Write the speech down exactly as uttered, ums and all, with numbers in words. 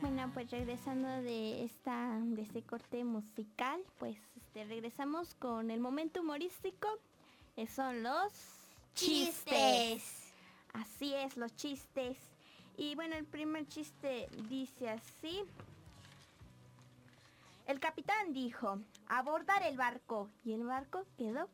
Bueno, pues regresando de esta de este corte musical, pues este regresamos con el momento humorístico. Eh, son los chistes. Chistes. Así es, los chistes. Y bueno, el primer chiste dice así. El capitán dijo, abordar el barco. Y el barco quedó